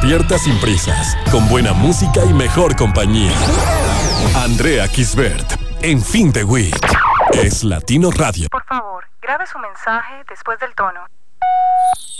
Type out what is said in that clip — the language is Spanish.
despierta sin prisas, con buena música y mejor compañía. Andrea Kisbert, en Fin de Week. Es Latino Radio. Por favor, grabe su mensaje después del tono.